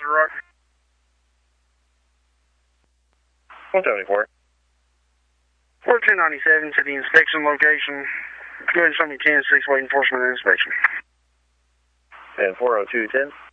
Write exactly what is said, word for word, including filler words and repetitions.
Officer Rock. one seventy-four. fourteen ninety-seven to the inspection location. Go ahead and show me ten six, wait enforcement and inspection. And four oh two ten.